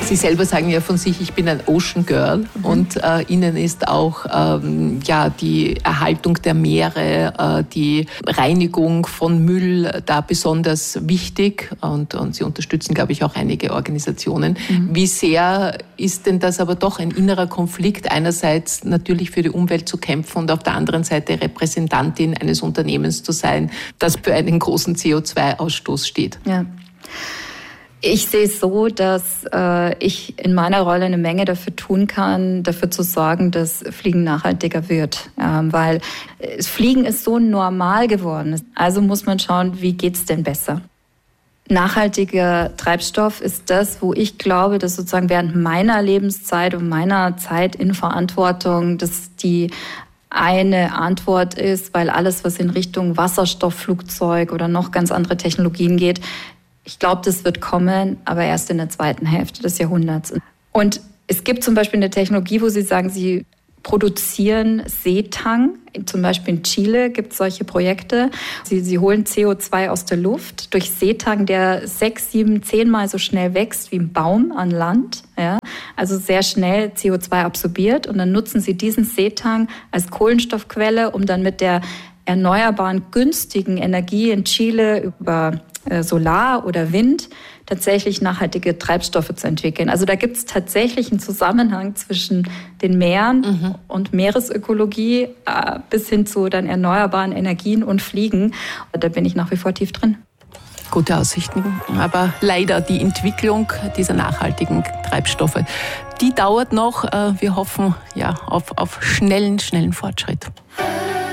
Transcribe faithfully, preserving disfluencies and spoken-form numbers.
Sie selber sagen ja von sich, ich bin ein Ocean Girl, mhm. und äh, Ihnen ist auch ähm, ja, die Erhaltung der Meere, äh, die Reinigung von Müll da besonders wichtig, und, und Sie unterstützen, glaube ich, auch einige Organisationen. Mhm. Wie sehr ist denn das aber doch ein innerer Konflikt, einerseits natürlich für die Umwelt zu kämpfen und auf der anderen Seite Repräsentantin eines Unternehmens zu sein, das für einen großen C O zwei Ausstoß steht? Ja. Ich sehe es so, dass äh, ich in meiner Rolle eine Menge dafür tun kann, dafür zu sorgen, dass Fliegen nachhaltiger wird. Ähm, weil äh, Fliegen ist so normal geworden. Also muss man schauen, wie geht's denn besser? Nachhaltiger Treibstoff ist das, wo ich glaube, dass sozusagen während meiner Lebenszeit und meiner Zeit in Verantwortung, dass die eine Antwort ist, weil alles, was in Richtung Wasserstoffflugzeug oder noch ganz andere Technologien geht, ich glaube, das wird kommen, aber erst in der zweiten Hälfte des Jahrhunderts. Und es gibt zum Beispiel eine Technologie, wo Sie sagen, Sie produzieren Seetang. Zum Beispiel in Chile gibt es solche Projekte. Sie, sie holen C O zwei aus der Luft durch Seetang, der sechs, sieben, zehnmal so schnell wächst wie ein Baum an Land. Ja? Also sehr schnell C O zwei absorbiert. Und dann nutzen Sie diesen Seetang als Kohlenstoffquelle, um dann mit der erneuerbaren, günstigen Energie in Chile über Solar oder Wind tatsächlich nachhaltige Treibstoffe zu entwickeln. Also da gibt es tatsächlich einen Zusammenhang zwischen den Meeren mhm. und Meeresökologie äh, bis hin zu dann erneuerbaren Energien und Fliegen. Und da bin ich nach wie vor tief drin. Gute Aussichten, aber leider die Entwicklung dieser nachhaltigen Treibstoffe, die dauert noch. Wir hoffen ja auf, auf schnellen, schnellen Fortschritt.